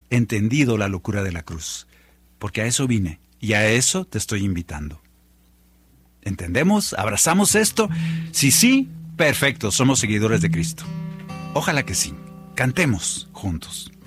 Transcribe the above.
entendido la locura de la cruz, porque a eso vine y a eso te estoy invitando. ¿Entendemos? ¿Abrazamos esto? Si sí, perfecto, somos seguidores de Cristo. Ojalá que sí. Cantemos juntos.